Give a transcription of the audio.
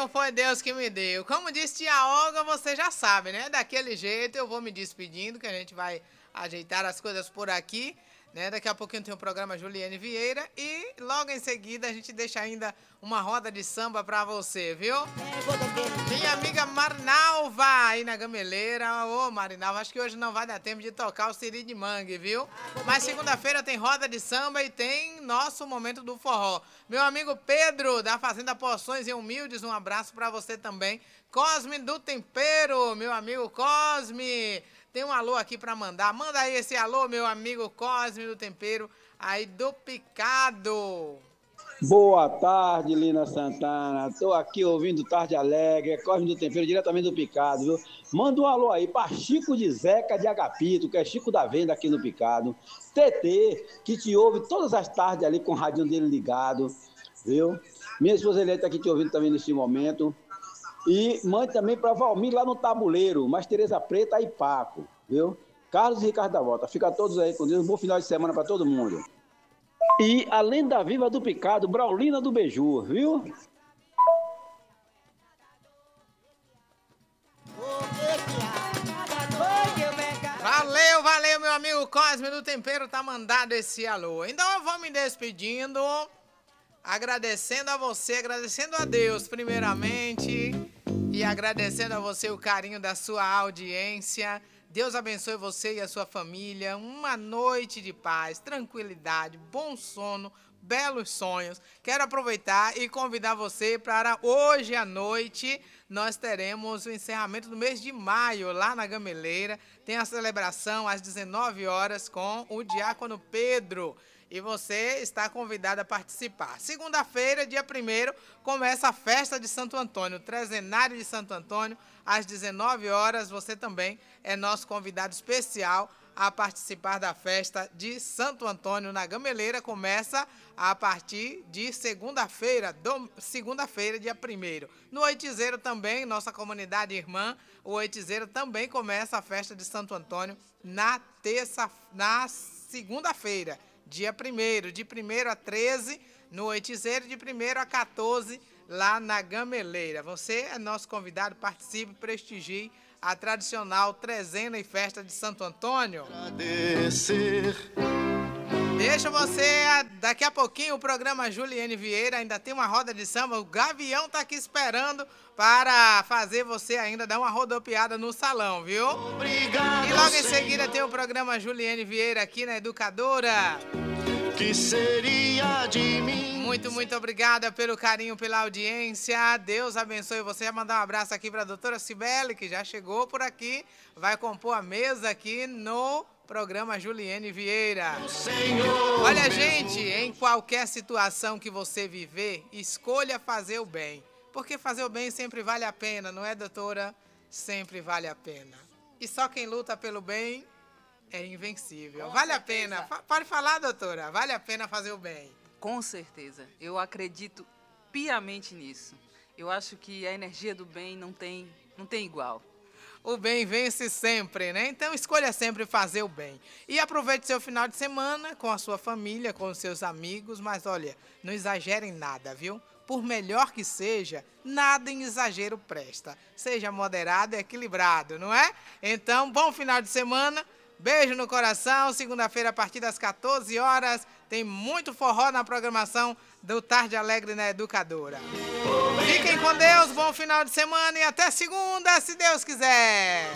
não foi Deus que me deu. Como disse tia Olga, você já sabe, né? Daquele jeito eu vou me despedindo, que a gente vai ajeitar as coisas por aqui, né? Daqui a pouquinho tem o programa Juliane Vieira e logo em seguida a gente deixa ainda uma roda de samba pra você, viu? Minha amiga Marinalva aí na Gameleira. Ô, Marinalva, acho que hoje não vai dar tempo de tocar o Siri de Mangue, viu? Mas segunda-feira tem roda de samba e tem nosso momento do forró. Meu amigo Pedro, da Fazenda Porções e Humildes, um abraço pra você também. Cosme do Tempero, meu amigo Cosme. Tem um alô aqui pra mandar. Manda aí esse alô, meu amigo Cosme do Tempero, aí do Picado. Boa tarde, Lina Santana. Estou aqui ouvindo Tarde Alegre, Cosme do Tempero, diretamente do Picado, viu? Manda um alô aí para Chico de Zeca de Agapito, que é Chico da Venda aqui no Picado. TT, que te ouve todas as tardes ali com o radinho dele ligado, viu? Minha esposa Helena aqui te ouvindo também neste momento. E mande também para Valmir lá no Tabuleiro, mais Tereza Preta e Paco, viu? Carlos e Ricardo da Volta. Fica todos aí com Deus. Um bom final de semana para todo mundo. E a lenda viva do Picado, Braulina do Beiju, viu? Valeu, meu amigo Cosme do Tempero, tá mandado esse alô. Então eu vou me despedindo, agradecendo a você, agradecendo a Deus primeiramente e agradecendo a você o carinho da sua audiência. Deus abençoe você e a sua família. Uma noite de paz, tranquilidade, bom sono, belos sonhos. Quero aproveitar e convidar você para hoje à noite. Nós teremos o encerramento do mês de maio lá na Gameleira. Tem a celebração às 19 horas com o Diácono Pedro. E você está convidado a participar. Segunda-feira, dia 1º, começa a festa de Santo Antônio, o trezenário de Santo Antônio, às 19 horas. Você também é nosso convidado especial a participar da festa de Santo Antônio na Gameleira. Começa a partir de segunda-feira, dia 1º. No Oitizeiro também, nossa comunidade irmã, o Oitizeiro também começa a festa de Santo Antônio na segunda-feira. Dia 1º, de 1º a 13, no Oitizeiro, de 1º a 14, lá na Gameleira. Você é nosso convidado, participe, prestigie a tradicional trezena e festa de Santo Antônio. Agradecer. Deixa você, daqui a pouquinho, o programa Juliane Vieira, ainda tem uma roda de samba, o Gavião tá aqui esperando para fazer você ainda dar uma rodopiada no salão, viu? Obrigado, e logo em seguida tem o programa Juliane Vieira aqui na Educadora. Que seria de mim? Muito obrigada pelo carinho, pela audiência. Deus abençoe você. Vou mandar um abraço aqui para a doutora Cibele, que já chegou por aqui, vai compor a mesa aqui no programa Juliane Vieira. Olha, gente, em qualquer situação que você viver, escolha fazer o bem. Porque fazer o bem sempre vale a pena, não é, doutora? Sempre vale a pena. E só quem luta pelo bem é invencível. Vale a pena. Pode falar, doutora. Vale a pena fazer o bem. Com certeza. Eu acredito piamente nisso. Eu acho que a energia do bem não tem igual. O bem vence sempre, né? Então escolha sempre fazer o bem. E aproveite seu final de semana com a sua família, com os seus amigos, mas olha, não exagere em nada, viu? Por melhor que seja, nada em exagero presta. Seja moderado e equilibrado, não é? Então, bom final de semana. Beijo no coração. Segunda-feira, a partir das 14 horas, tem muito forró na programação do Tarde Alegre na Educadora. Fiquem com Deus, bom final de semana e até segunda, se Deus quiser.